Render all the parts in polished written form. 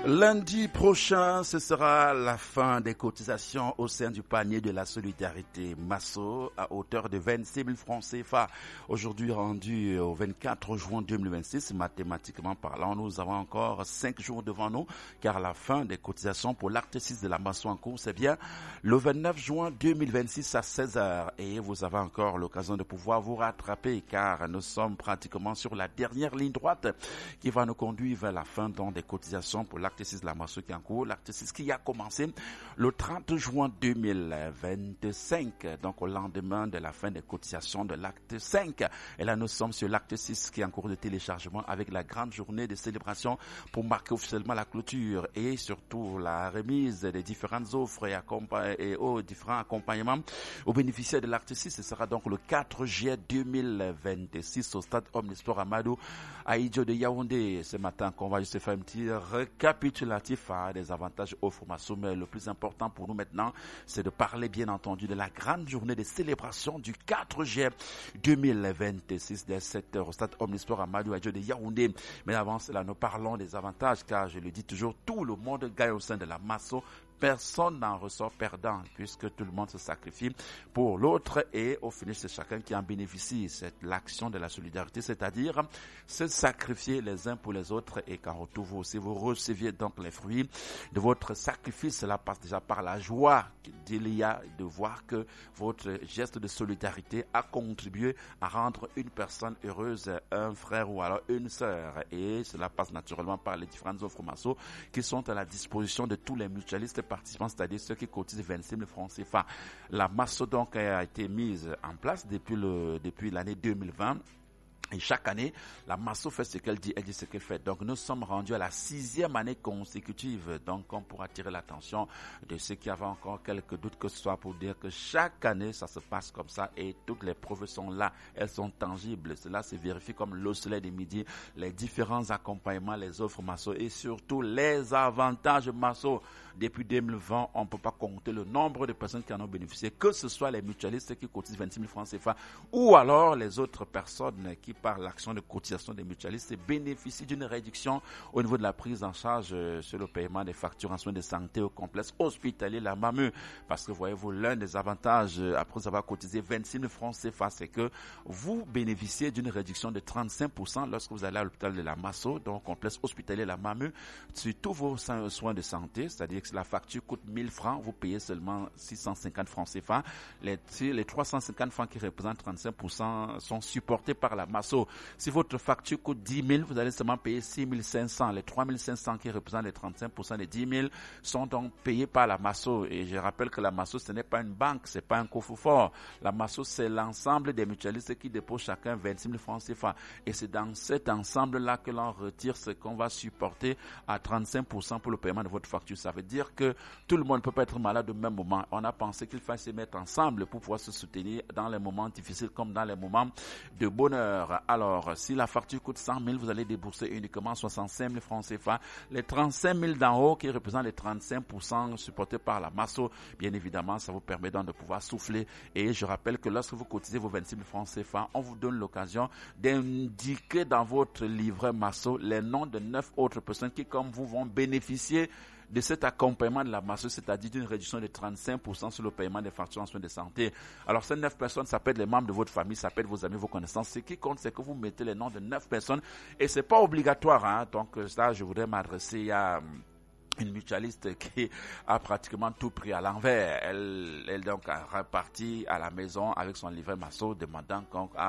Lundi prochain, ce sera la fin des cotisations au sein du panier de la solidarité Masso à hauteur de 26 000 francs CFA. Aujourd'hui rendu au 24 juin 2026, mathématiquement parlant, nous avons encore 5 jours devant nous car la fin des cotisations pour l'acte 6 de la Masso en cours, c'est bien le 29 juin 2026 à 16h et vous avez encore l'occasion de pouvoir vous rattraper car nous sommes pratiquement sur la dernière ligne droite qui va nous conduire vers la fin des cotisations pour l'acte 6 de la Masso qui est en cours, l'acte 6 qui a commencé le 30 juin 2025, donc au lendemain de la fin des cotisations de l'acte 5. Et là, nous sommes sur l'acte 6 qui est en cours de téléchargement avec la grande journée de célébration pour marquer officiellement la clôture et surtout la remise des différentes offres et aux différents accompagnements aux bénéficiaires de l'acte 6. Ce sera donc le 4 juillet 2026 au stade Omnisport Amadou à Idjo de Yaoundé. Ce matin, qu'on va juste faire un petit récapitulatif des avantages offres Masso, mais le plus important pour nous maintenant, c'est de parler bien entendu de la grande journée de célébration du 4 juillet 2026 dès 7h au stade Omnisport Amadou à Idjo de Yaoundé. Mais avant cela, nous parlons des avantages car je le dis toujours, tout le monde gagne au sein de la Masso. Personne n'en ressort perdant puisque tout le monde se sacrifie pour l'autre et au finish c'est chacun qui en bénéficie. C'est l'action de la solidarité, c'est-à-dire se sacrifier les uns pour les autres et qu'en retour vous aussi vous receviez donc les fruits de votre sacrifice. Cela passe déjà par la joie qu'il y a de voir que votre geste de solidarité a contribué à rendre une personne heureuse, un frère ou alors une sœur, et cela passe naturellement par les différentes offres Masso qui sont à la disposition de tous les mutualistes participants, c'est-à-dire ceux qui cotisent 26 000 francs CFA. La Masso donc a été mise en place depuis l'année 2020. Et chaque année, la Masso fait ce qu'elle dit, elle dit ce qu'elle fait. Donc, nous sommes rendus à la 6e année consécutive. Donc, on pourra attirer l'attention de ceux qui avaient encore quelques doutes que ce soit pour dire que chaque année, ça se passe comme ça et toutes les preuves sont là. Elles sont tangibles. Cela se vérifie comme le soleil de midi, les différents accompagnements, les offres Masso et surtout les avantages Masso. Depuis 2020, on ne peut pas compter le nombre de personnes qui en ont bénéficié, que ce soit les mutualistes qui cotisent 26 000 francs CFA ou alors les autres personnes qui par l'action de cotisation des mutualistes bénéficient d'une réduction au niveau de la prise en charge sur le paiement des factures en soins de santé au complexe hospitalier la MAMU. Parce que voyez-vous, l'un des avantages après avoir cotisé 26 000 francs CFA, c'est que vous bénéficiez d'une réduction de 35% lorsque vous allez à l'hôpital de la Masso, donc complexe hospitalier la MAMU, sur tous vos soins de santé, c'est-à-dire que si la facture coûte 1000 francs, vous payez seulement 650 francs CFA. Les 350 francs qui représentent 35% sont supportés par la Masso. Si votre facture coûte 10 000, vous allez seulement payer 6 500. Les 3 500 qui représentent les 35% des 10 000 sont donc payés par la Masso. Et je rappelle que la Masso, ce n'est pas une banque, c'est pas un coffre-fort. La Masso, c'est l'ensemble des mutualistes qui déposent chacun 26 000 francs CFA. Et c'est dans cet ensemble-là que l'on retire ce qu'on va supporter à 35% pour le paiement de votre facture. Ça veut dire que tout le monde ne peut pas être malade au même moment. On a pensé qu'il fallait se mettre ensemble pour pouvoir se soutenir dans les moments difficiles comme dans les moments de bonheur. Alors, si la facture coûte 100 000, vous allez débourser uniquement 65 000 francs CFA. Les 35 000 d'en haut qui représentent les 35% supportés par la Masso, bien évidemment, ça vous permet donc de pouvoir souffler. Et je rappelle que lorsque vous cotisez vos 26 000 francs CFA, on vous donne l'occasion d'indiquer dans votre livret Masso les noms de 9 autres personnes qui, comme vous, vont bénéficier de cet accompagnement de la Masso, c'est-à-dire d'une réduction de 35% sur le paiement des factures en soins de santé. Alors, ces 9 personnes, ça peut être les membres de votre famille, ça peut être vos amis, vos connaissances. Ce qui compte, c'est que vous mettez les noms de 9 personnes et c'est pas obligatoire, hein. Donc, ça, je voudrais m'adresser à une mutualiste qui a pratiquement tout pris à l'envers. Elle donc a reparti à la maison avec son livret Masso, demandant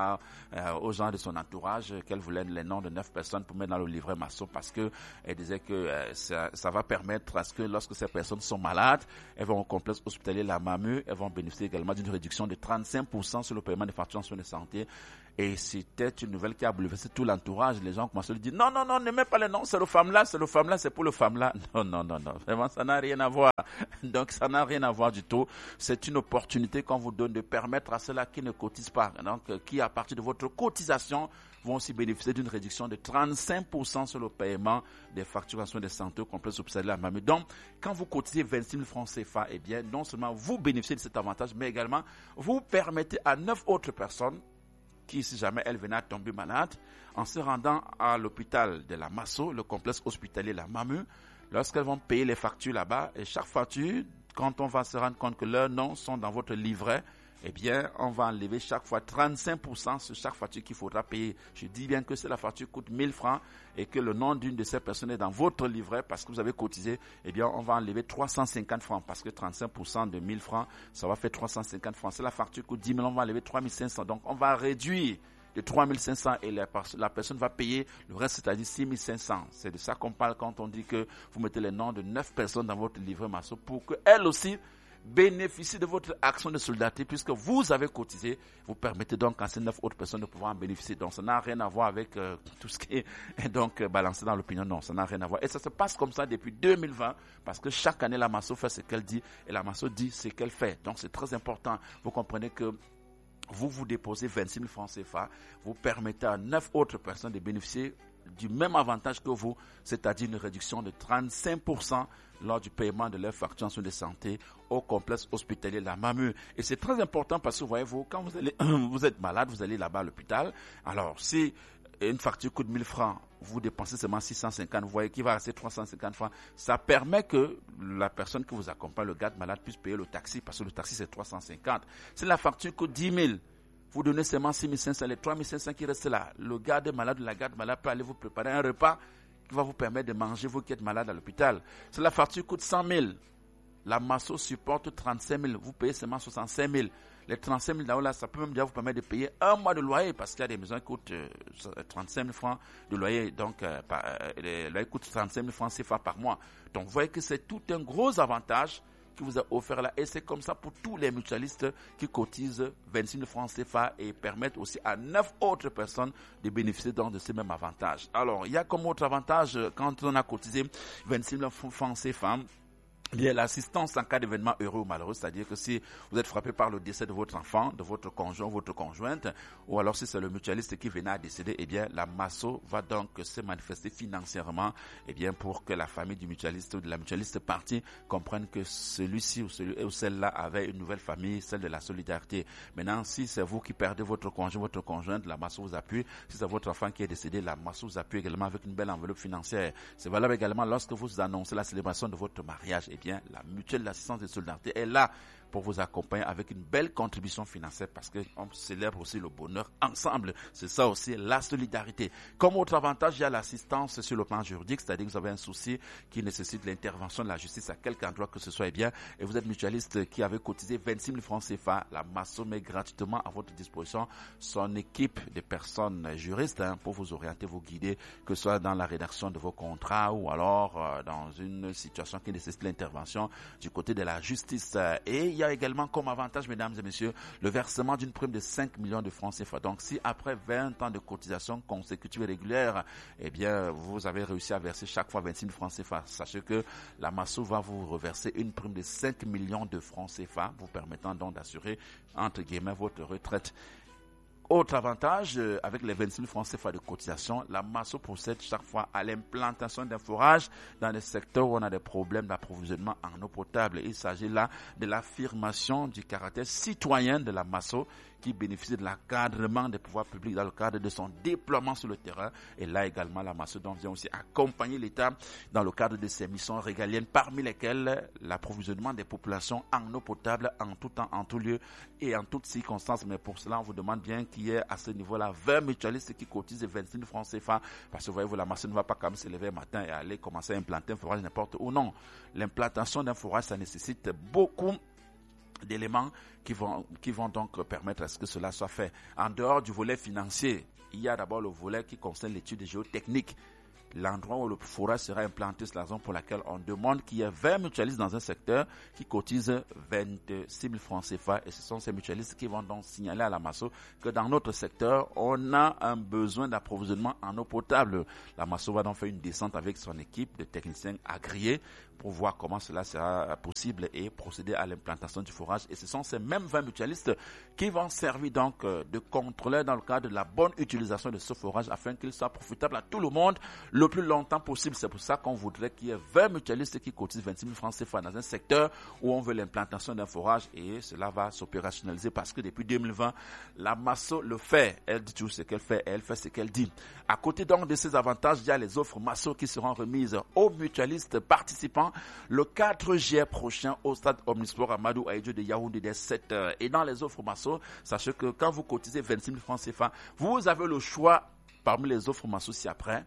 aux gens de son entourage qu'elle voulait les noms de 9 personnes pour mettre dans le livret Masso parce que elle disait que ça va permettre à ce que lorsque ces personnes sont malades, elles vont au complexe hospitalier la MAMU, elles vont bénéficier également d'une réduction de 35% sur le paiement des factures en soins de santé. Et c'était une nouvelle qui a bouleversé tout l'entourage. Les gens commencent à lui dire non, ne mets pas les noms, c'est le femme-là, c'est pour le femme-là. Non, vraiment, ça n'a rien à voir. Donc, ça n'a rien à voir du tout. C'est une opportunité qu'on vous donne de permettre à ceux-là qui ne cotisent pas, donc qui, à partir de votre cotisation, vont aussi bénéficier d'une réduction de 35% sur le paiement des facturations de santé au complexe hospitalier à Mamie. Donc, quand vous cotisez 26 000 francs CFA, eh bien, non seulement vous bénéficiez de cet avantage, mais également, vous permettez à 9 autres personnes qui, si jamais elle venait à tomber malade, en se rendant à l'hôpital de la Masso, le complexe hospitalier La Mamu, lorsqu'elles vont payer les factures là-bas, et chaque facture, quand on va se rendre compte que leurs noms sont dans votre livret, eh bien, on va enlever chaque fois 35% sur chaque facture qu'il faudra payer. Je dis bien que si la facture coûte 1000 francs et que le nom d'une de ces personnes est dans votre livret parce que vous avez cotisé, eh bien, on va enlever 350 francs parce que 35% de 1000 francs, ça va faire 350 francs. Si la facture coûte 10 000, on va enlever 3500. Donc, on va réduire de 3500 et la personne va payer le reste, c'est-à-dire 6500. C'est de ça qu'on parle quand on dit que vous mettez les noms de 9 personnes dans votre livret Masso pour qu'elles aussi bénéficient de votre action de solidarité puisque vous avez cotisé. Vous permettez donc à ces 9 autres personnes de pouvoir en bénéficier. Donc ça n'a rien à voir avec tout ce qui est donc balancé dans l'opinion. Non, ça n'a rien à voir. Et ça se passe comme ça depuis 2020 parce que chaque année la Masso fait ce qu'elle dit et la Masso dit ce qu'elle fait. Donc c'est très important. Vous comprenez que vous déposez 26 000 francs CFA, vous permettez à 9 autres personnes de bénéficier du même avantage que vous, c'est-à-dire une réduction de 35% lors du paiement de leurs factures en soins de santé au complexe hospitalier La Mamu. Et c'est très important parce que, voyez-vous, quand vous êtes malade, vous allez là-bas à l'hôpital. Alors, si une facture coûte 1000 francs, vous dépensez seulement 650, vous voyez qu'il va rester 350 francs. Ça permet que la personne qui vous accompagne, le garde malade, puisse payer le taxi, parce que le taxi c'est 350. Si la facture coûte 10 000, vous donnez seulement 6500, les 3500 qui restent là, le garde malade ou la garde malade peut aller vous préparer un repas qui va vous permettre de manger vous qui êtes malade à l'hôpital. Si la facture coûte 100 000, la Masso supporte 35 000, vous payez seulement 65 000. Les 35 000 là, ça peut même déjà vous permettre de payer un mois de loyer parce qu'il y a des maisons qui coûtent 35 000 francs de loyer. Donc, le loyer coûte 35 000 francs CFA par mois. Donc, vous voyez que c'est tout un gros avantage qui vous a offert là. Et c'est comme ça pour tous les mutualistes qui cotisent 26 000 francs CFA et permettent aussi à 9 autres personnes de bénéficier donc de ces mêmes avantages. Alors, il y a comme autre avantage quand on a cotisé 26 000 francs CFA. Il y a l'assistance en cas d'événement heureux ou malheureux, c'est-à-dire que si vous êtes frappé par le décès de votre enfant, de votre conjoint, votre conjointe, ou alors si c'est le mutualiste qui venait à décéder, eh bien, la Masso va donc se manifester financièrement, eh bien, pour que la famille du mutualiste ou de la mutualiste partie comprenne que celui-ci ou celui ou celle-là avait une nouvelle famille, celle de la solidarité. Maintenant, si c'est vous qui perdez votre conjoint, votre conjointe, la Masso vous appuie. Si c'est votre enfant qui est décédé, la Masso vous appuie également avec une belle enveloppe financière. C'est valable également lorsque vous annoncez la célébration de votre mariage. Eh bien, la mutuelle d'assistance de solidarité est là pour vous accompagner avec une belle contribution financière parce qu'on célèbre aussi le bonheur ensemble. C'est ça aussi la solidarité. Comme autre avantage, il y a l'assistance sur le plan juridique, c'est-à-dire que vous avez un souci qui nécessite l'intervention de la justice à quelque endroit que ce soit, eh bien, et vous êtes mutualiste qui avait cotisé 26 000 francs CFA, la Masso met gratuitement à votre disposition son équipe de personnes juristes pour vous orienter, vous guider, que ce soit dans la rédaction de vos contrats ou alors dans une situation qui nécessite l'intervention du côté de la justice. Et il y a également comme avantage, mesdames et messieurs, le versement d'une prime de 5 millions de francs CFA. Donc, si après 20 ans de cotisation consécutive et régulière, eh bien, vous avez réussi à verser chaque fois 26 000 francs CFA, sachez que la Masso va vous reverser une prime de 5 millions de francs CFA, vous permettant donc d'assurer, entre guillemets, votre retraite. Autre avantage, avec les 26 000 francs CFA de cotisation, la Masso procède chaque fois à l'implantation d'un forage dans les secteurs où on a des problèmes d'approvisionnement en eau potable. Il s'agit là de l'affirmation du caractère citoyen de la Masso qui bénéficie de l'encadrement des pouvoirs publics dans le cadre de son déploiement sur le terrain. Et là également, la Masso vient aussi accompagner l'État dans le cadre de ses missions régaliennes, parmi lesquelles l'approvisionnement des populations en eau potable en tout temps, en tout lieu et en toutes circonstances. Mais pour cela, on vous demande bien qu'il y ait à ce niveau-là 20 mutualistes qui cotisent 26 000 francs CFA. Parce que voyez-vous, la Masso ne va pas quand même se lever le matin et aller commencer à implanter un forage n'importe où. Non, l'implantation d'un forage, ça nécessite beaucoup d'éléments qui vont donc permettre à ce que cela soit fait. En dehors du volet financier, il y a d'abord le volet qui concerne l'étude géotechnique. L'endroit où le forage sera implanté, c'est la raison pour laquelle on demande qu'il y ait 20 mutualistes dans un secteur qui cotisent 26 000 francs CFA. Et ce sont ces mutualistes qui vont donc signaler à la Masso que dans notre secteur, on a un besoin d'approvisionnement en eau potable. La Masso va donc faire une descente avec son équipe de techniciens agréés pour voir comment cela sera possible et procéder à l'implantation du forage. Et ce sont ces mêmes 20 mutualistes qui vont servir donc de contrôleurs dans le cadre de la bonne utilisation de ce forage afin qu'il soit profitable à tout le monde. le plus longtemps possible. C'est pour ça qu'on voudrait qu'il y ait 20 mutualistes qui cotisent 26 000 francs CFA dans un secteur où on veut l'implantation d'un forage, et cela va s'opérationnaliser parce que depuis 2020, la Masso le fait. Elle dit tout ce qu'elle fait et elle fait ce qu'elle dit. À côté donc de ces avantages, il y a les offres Masso qui seront remises aux mutualistes participants le 4 juillet prochain au stade Omnisport Amadou Ahidjo de Yaoundé dès 7h. Et dans les offres Masso, sachez que quand vous cotisez 26 000 francs CFA, vous avez le choix parmi les offres Masso ci-après.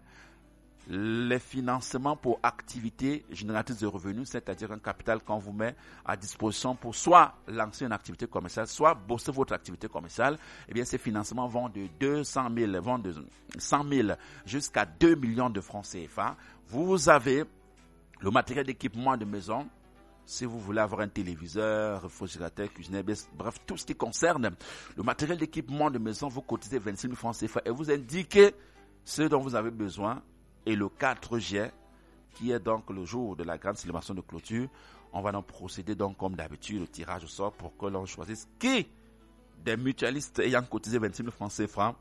Les financements pour activités génératrices de revenus, c'est-à-dire un capital qu'on vous met à disposition pour soit lancer une activité commerciale, soit booster votre activité commerciale. Eh bien, ces financements vont de 200 000, vont de 100 000 jusqu'à 2 millions de francs CFA. Vous avez le matériel d'équipement de maison. Si vous voulez avoir un téléviseur, réfrigérateur, cuisinier, bref, tout ce qui concerne le matériel d'équipement de maison, vous cotisez 26 000 francs CFA et vous indiquez ce dont vous avez besoin. Et le 4 juillet, qui est donc le jour de la grande célébration de clôture, on va donc procéder donc comme d'habitude au tirage au sort pour que l'on choisisse qui des mutualistes ayant cotisé 26 000 francs CFA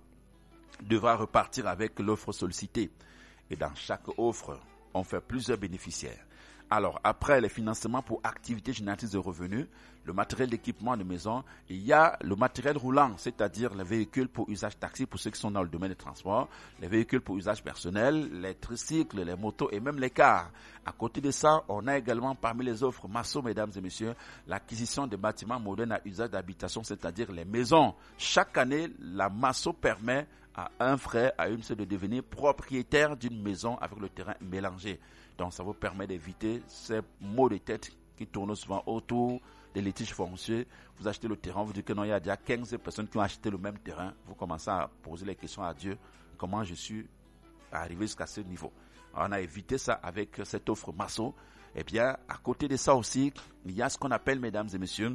devra repartir avec l'offre sollicitée. Et dans chaque offre, on fait plusieurs bénéficiaires. Alors, après les financements pour activités génératrices de revenus, le matériel d'équipement de maison, il y a le matériel roulant, c'est-à-dire les véhicules pour usage taxi pour ceux qui sont dans le domaine des transports, les véhicules pour usage personnel, les tricycles, les motos et même les cars. À côté de ça, on a également parmi les offres Masso, mesdames et messieurs, l'acquisition de bâtiments modernes à usage d'habitation, c'est-à-dire les maisons. Chaque année, la Masso permet à un frère, à une sœur de devenir propriétaire d'une maison avec le terrain mélangé. Donc ça vous permet d'éviter ces maux de tête qui tournent souvent autour des litiges fonciers. Vous achetez le terrain, vous dites que non, il y a déjà 15 personnes qui ont acheté le même terrain. Vous commencez à poser les questions à Dieu. Comment je suis arrivé jusqu'à ce niveau? Alors, on a évité ça avec cette offre Masso. Eh bien, à côté de ça aussi, il y a ce qu'on appelle, mesdames et messieurs,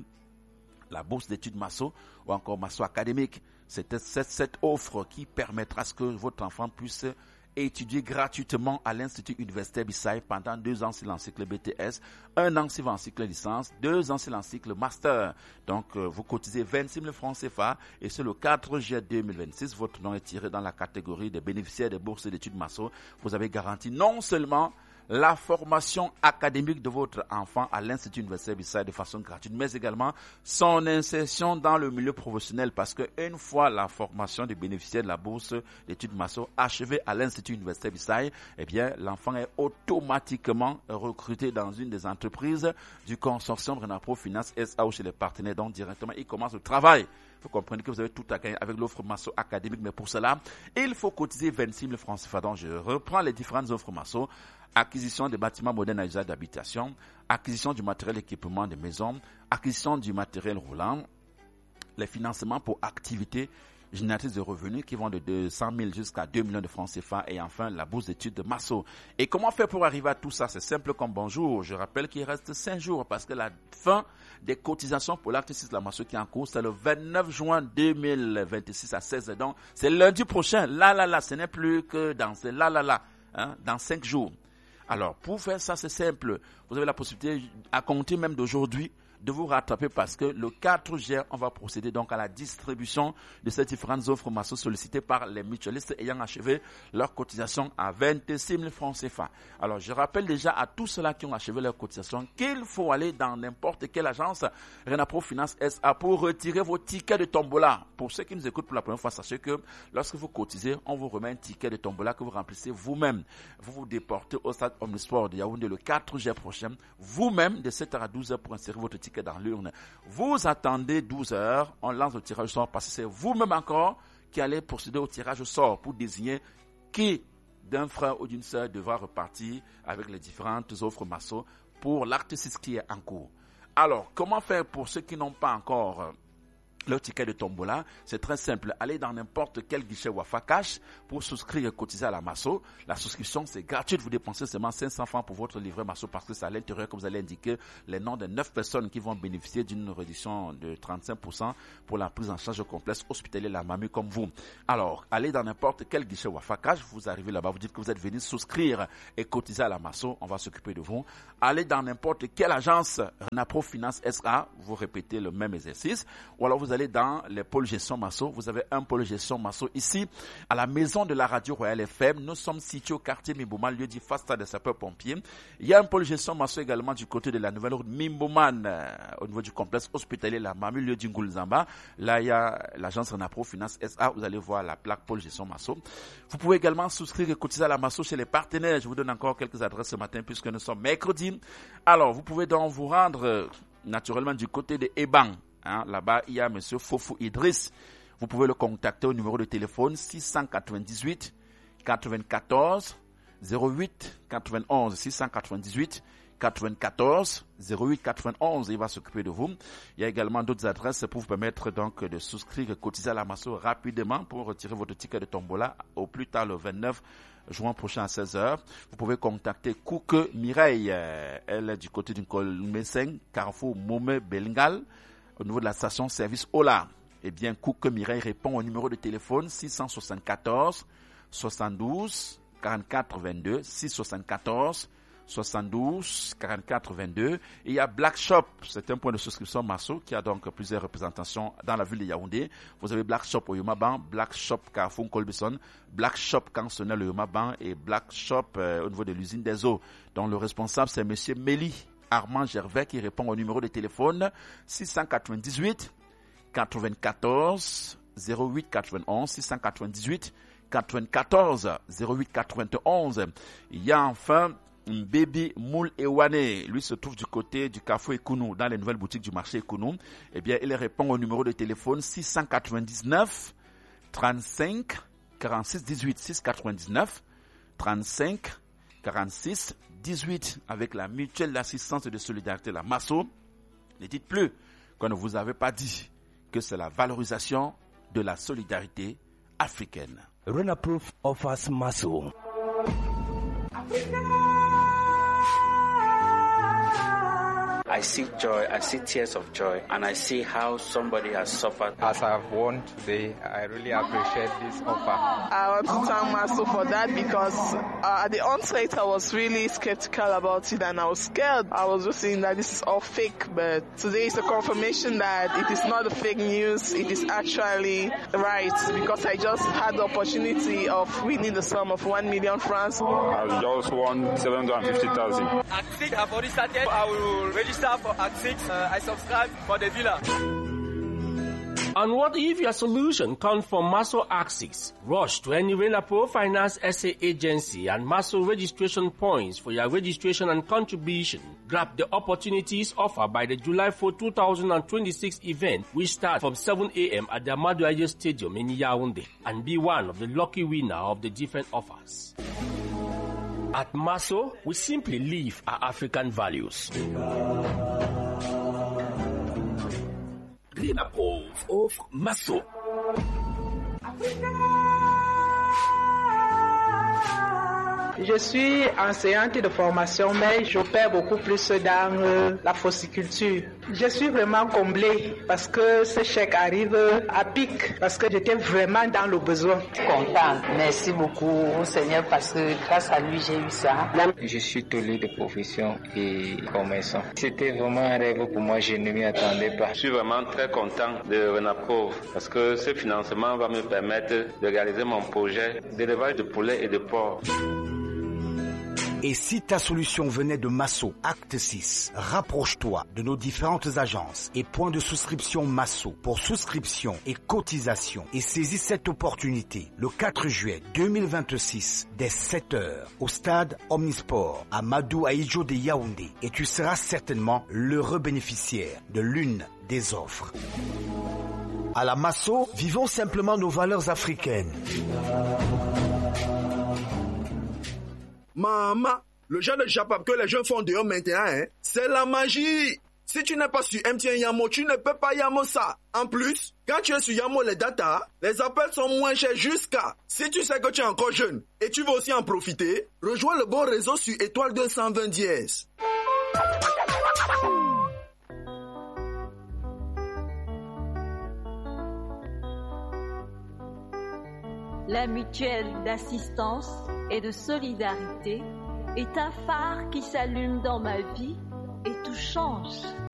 la bourse d'études Masso ou encore Masso académique. C'est cette offre qui permettra à ce que votre enfant puisse étudier gratuitement à l'Institut universitaire Bissaï pendant 2 ans sur l'encycle BTS, 1 an sur l'encycle licence, 2 ans sur l'encycle master. Donc, vous cotisez 26 000 francs CFA et c'est le 4 juillet 2026, votre nom est tiré dans la catégorie des bénéficiaires des bourses d'études Masso. Vous avez garanti non seulement la formation académique de votre enfant à l'Institut universitaire Bissaï de façon gratuite, mais également son insertion dans le milieu professionnel, parce que une fois la formation des bénéficiaires de la bourse d'études Masso achevée à l'Institut universitaire Bissaï, eh bien, l'enfant est automatiquement recruté dans une des entreprises du consortium Renapro Finance SA ou chez les partenaires, donc directement, il commence le travail. Vous comprenez que vous avez tout à gagner avec l'offre Masso académique, mais pour cela, il faut cotiser 26 000 francs CFA. Donc, je reprends les différentes offres Masso. Acquisition des bâtiments modernes à usage d'habitation, acquisition du matériel d'équipement de maison, acquisition du matériel roulant, les financements pour activités génératrices de revenus qui vont de 200 000 jusqu'à 2 millions de francs CFA et enfin la bourse d'études de Masso. Et comment faire pour arriver à tout ça? C'est simple comme bonjour. Je rappelle qu'il reste 5 jours parce que la fin des cotisations pour l'acte 6 de la Masso qui est en cours, c'est le 29 juin 2026 à 16h. Donc, c'est lundi prochain. Là, ce n'est plus que dans dans 5 jours. Alors, pour faire ça, c'est simple. Vous avez la possibilité, à compter même d'aujourd'hui, de vous rattraper parce que le 4 juillet, on va procéder donc à la distribution de ces différentes offres Masso sollicitées par les mutualistes ayant achevé leur cotisation à 26 000 francs CFA. Alors, je rappelle déjà à tous ceux-là qui ont achevé leur cotisation qu'il faut aller dans n'importe quelle agence Renapro Finance SA pour retirer vos tickets de tombola. Pour ceux qui nous écoutent pour la première fois, sachez que lorsque vous cotisez, on vous remet un ticket de tombola que vous remplissez vous-même. Vous vous déportez au stade Omnisport de Yaoundé le 4 juillet prochain, vous-même de 7h à 12h pour insérer votre ticket dans l'urne. Vous attendez 12 heures, on lance le tirage au sort parce que c'est vous-même encore qui allez procéder au tirage au sort pour désigner qui d'un frère ou d'une sœur devra repartir avec les différentes offres Masso pour l'acte 6 qui est en cours. Alors, comment faire pour ceux qui n'ont pas encore le ticket de tombola? C'est très simple. Allez dans n'importe quel guichet Wafa Cash pour souscrire et cotiser à la Masso. La souscription, c'est gratuit. Vous dépensez seulement 500 francs pour votre livret Masso parce que c'est à l'intérieur que vous allez indiquer les noms de 9 personnes qui vont bénéficier d'une réduction de 35% pour la prise en charge complexe hospitalière la MAMU comme vous. Alors, allez dans n'importe quel guichet Wafa Cash. Vous arrivez là-bas, vous dites que vous êtes venu souscrire et cotiser à la Masso. On va s'occuper de vous. Allez dans n'importe quelle agence Renapro Finance SA. Vous répétez le même exercice. Ou alors vous allez dans les pôles gestion Masso, vous avez un pôle gestion Masso ici, à la maison de la radio Royal FM. Nous sommes situés au quartier Mimboman, lieu dit face stade des sapeurs-pompiers. Il y a un pôle gestion Masso également du côté de la nouvelle route Mimboman, au niveau du complexe hospitalier La Mamu, lieu du Ngulzamba. Là, il y a l'agence Renapro Finance SA. Vous allez voir la plaque pôle gestion Masso. Vous pouvez également souscrire et cotiser à la Masso chez les partenaires. Je vous donne encore quelques adresses ce matin puisque nous sommes mercredi. Alors, vous pouvez donc vous rendre naturellement du côté de Eban. Là-bas, il y a monsieur Fofou Idriss. Vous pouvez le contacter au numéro de téléphone 698 94 08 91 698 94 08 91. Il va s'occuper de vous. Il y a également d'autres adresses pour vous permettre donc de souscrire et cotiser à la Masso rapidement pour retirer votre ticket de tombola au plus tard le 29 juin prochain à 16h. Vous pouvez contacter Kouke Mireille. Elle est du côté d'une Colmeseng, Carrefour Momé Belingal, au niveau de la station service Ola. Eh bien, Kouke Mireille répond au numéro de téléphone 674 72 44 22 674 72 44 22. Et il y a Black Shop, c'est un point de souscription Masso qui a donc plusieurs représentations dans la ville de Yaoundé. Vous avez Black Shop au Yomaban, Black Shop Carrefour Colbison, Black Shop Cansonnel au Yomaban et Black Shop au niveau de l'usine des eaux. Donc le responsable c'est monsieur Méli Armand Gervais qui répond au numéro de téléphone 698 94 08 91 698 94 08 91. Il y a enfin Baby Moul Ewane, lui se trouve du côté du Carrefour Ekounou, dans les nouvelles boutiques du marché Ekounou. Eh bien, il répond au numéro de téléphone 699 35 46 18 699 35 46 18 avec la mutuelle d'assistance et de solidarité, la Masso. Ne dites plus qu'on ne vous avait pas dit que c'est la valorisation de la solidarité africaine. Renaproof offers Masso. I see joy, I see tears of joy, and I see how somebody has suffered. As I've won today, I really appreciate this offer. I want to thank Masso for that because at the onset I was really skeptical about it and I was scared. I was just saying that this is all fake, but today is a confirmation that it is not a fake news, it is actually right because I just had the opportunity of winning the sum of 1 million francs. I just won 750,000. Act6, I've already started. I will register for Act6. I subscribe for the villa. And what if your solution comes from Masso Act6? Rush to any Renapro Finance SA agency and Masso registration points for your registration and contribution. Grab the opportunities offered by the July 4, 2026 event, which starts from 7 a.m. at the Amadou Ayo Stadium in Yaoundé, and be one of the lucky winner of the different offers. At Masso, we simply live our African values. Renapro of Masso. Je suis enseignante de formation, mais j'opère beaucoup plus dans la fossiculture. Je suis vraiment comblée parce que ce chèque arrive à pic, parce que j'étais vraiment dans le besoin. Contente. Merci beaucoup au Seigneur parce que grâce à lui, j'ai eu ça. Je suis tolé de profession et commerçant. C'était vraiment un rêve pour moi, je ne m'y attendais pas. Je suis vraiment très content de Renaproof parce que ce financement va me permettre de réaliser mon projet d'élevage de poulets et de porcs. Et si ta solution venait de Masso Act6, rapproche-toi de nos différentes agences et points de souscription Masso pour souscription et cotisation et saisis cette opportunité le 4 juillet 2026 dès 7h au stade Omnisport à Amadou Ahidjo de Yaoundé et tu seras certainement l'heureux bénéficiaire de l'une des offres. À la Masso, vivons simplement nos valeurs africaines. Maman, le genre de japap que les jeunes font dehors maintenant, c'est la magie. Si tu n'es pas sur MTN Yamo, tu ne peux pas Yamo ça. En plus, quand tu es sur Yamo les data, les appels sont moins chers jusqu'à. Si tu sais que tu es encore jeune et tu veux aussi en profiter, rejoins le bon réseau sur étoile 220 dièse. La mutuelle d'assistance et de solidarité est un phare qui s'allume dans ma vie et tout change.